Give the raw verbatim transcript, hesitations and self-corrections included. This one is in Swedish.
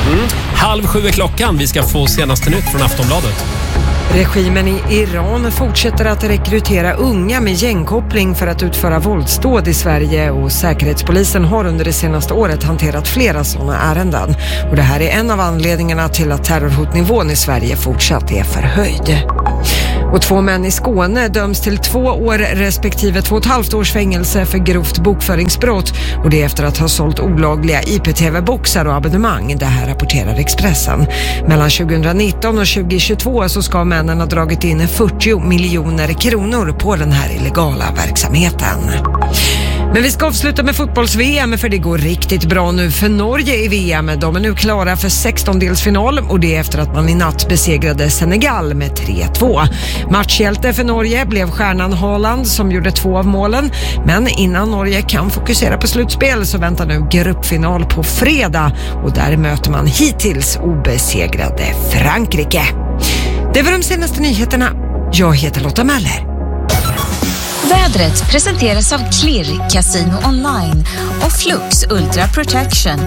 Mm. Halv sju är klockan. Vi ska få senaste nytt från Aftonbladet. Regimen i Iran fortsätter att rekrytera unga med gängkoppling för att utföra våldsdåd i Sverige, och Säkerhetspolisen har under det senaste året hanterat flera sådana ärenden. Och det här är en av anledningarna till att terrorhotnivån i Sverige fortsatt är förhöjd. Och två män i Skåne döms till två år respektive två och ett halvt års fängelse för grovt bokföringsbrott, och det efter att ha sålt olagliga I P T V-boxar och abonnemang. Det här rapporterar Expressen. Mellan tjugonitton och tjugohundratjugotvå så ska männen ha dragit in fyrtio miljoner kronor på den här illegala verksamheten. Men vi ska avsluta med fotbolls-V M, för det går riktigt bra nu för Norge i V M. De är nu klara för sextondelsfinal, och det efter att man i natt besegrade Senegal med tre två. Matchhjälte för Norge blev stjärnan Haaland som gjorde två av målen. Men innan Norge kan fokusera på slutspel så väntar nu gruppfinal på fredag, och där möter man hittills obesegrade Frankrike. Det var de senaste nyheterna. Jag heter Lotta Möller. Vädret presenteras av Klirr Casino Online och Flux Ultra Protection.